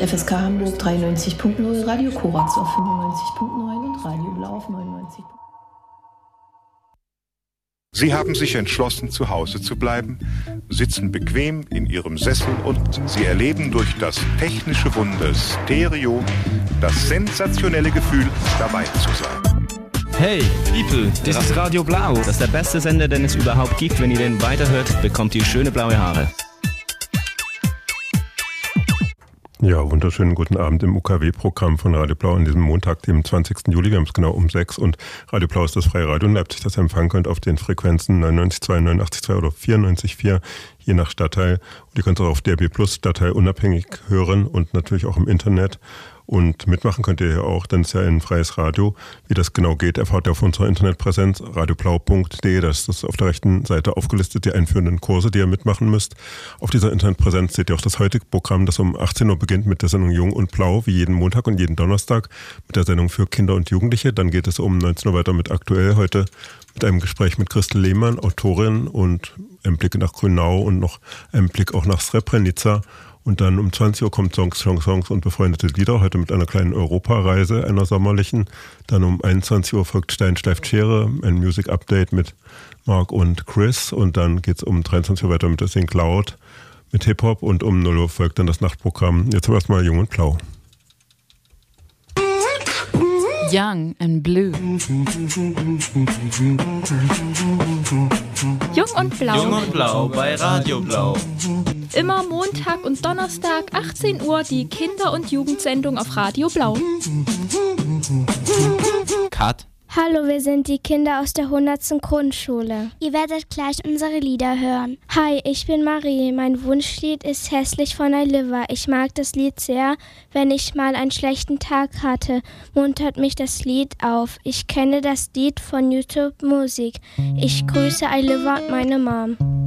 FSK Hamburg 93.0, Radio Korax auf 95.9 und Radio Blau auf 99. Sie haben sich entschlossen, zu Hause zu bleiben, sitzen bequem in Ihrem Sessel und Sie erleben durch das technische Wunder Stereo das sensationelle Gefühl, dabei zu sein. Hey, People, das ist Radio Blau. Das ist der beste Sender, den es überhaupt gibt. Wenn ihr den weiterhört, bekommt ihr schöne blaue Haare. Ja, wunderschönen guten Abend im UKW-Programm von Radio Blau an diesem Montag, dem 20. Juli. Wir haben es genau um 6 und Radio Blau ist das freie Radio in Leipzig, das ihr empfangen könnt auf den Frequenzen 99,2, 89,2 oder 94,4, je nach Stadtteil. Und ihr könnt es auch auf DRB Plus Stadtteil unabhängig hören und natürlich auch im Internet. Und mitmachen könnt ihr ja auch, denn es ist ja ein freies Radio. Wie das genau geht, erfahrt ihr auf unserer Internetpräsenz radioblau.de. Da ist das auf der rechten Seite aufgelistet, die einführenden Kurse, die ihr mitmachen müsst. Auf dieser Internetpräsenz seht ihr auch das heutige Programm, das um 18 Uhr beginnt mit der Sendung Jung und Blau, wie jeden Montag und jeden Donnerstag mit der Sendung für Kinder und Jugendliche. Dann geht es um 19 Uhr weiter mit Aktuell, heute mit einem Gespräch mit Christel Lehmann, Autorin, und einem Blick nach Grünau und noch einem Blick auch nach Srebrenica. Und dann um 20 Uhr kommt Songs und befreundete Lieder, heute mit einer kleinen Europareise, einer sommerlichen. Dann um 21 Uhr folgt Stein schleift Schere, ein Music Update mit Mark und Chris. Und dann geht es um 23 Uhr weiter mit Think Loud, mit Hip-Hop. Und um 0 Uhr folgt dann das Nachtprogramm. Jetzt aber erstmal Jung und Blau. Young and Blue. Jung und Blau. Jung und Blau bei Radio Blau. Immer Montag und Donnerstag, 18 Uhr, die Kinder- und Jugendsendung auf Radio Blau. Cut. Hallo, wir sind die Kinder aus der 100. Grundschule. Ihr werdet gleich unsere Lieder hören. Hi, ich bin Marie. Mein Wunschlied ist Hässlich von Oliver. Ich mag das Lied sehr. Wenn ich mal einen schlechten Tag hatte, muntert mich das Lied auf. Ich kenne das Lied von YouTube Musik. Ich grüße Oliver und meine Mom.